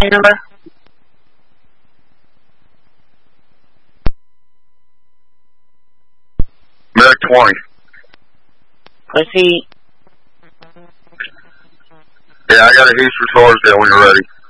number? Medic 20. Proceed. Yeah, I got a East for Swordsdale when you're ready.